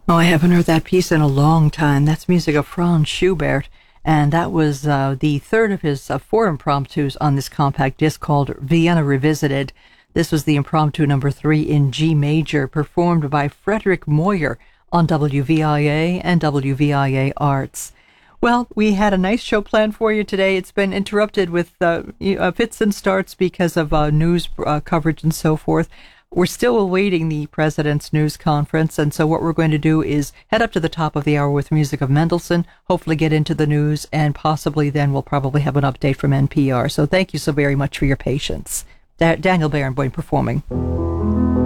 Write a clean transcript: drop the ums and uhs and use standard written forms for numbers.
Oh, I haven't heard that piece in a long time. That's music of Franz Schubert, and that was the third of his four impromptus on this compact disc called Vienna Revisited. This was the impromptu number 3 in G major, performed by Frederick Moyer on WVIA and WVIA Arts. Well, we had a nice show planned for you today. It's been interrupted with fits and starts because of news coverage and so forth. We're still awaiting the president's news conference, and so what we're going to do is head up to the top of the hour with music of Mendelssohn, hopefully get into the news, and possibly then we'll probably have an update from NPR. So thank you so very much for your patience. Daniel Barenboim performing.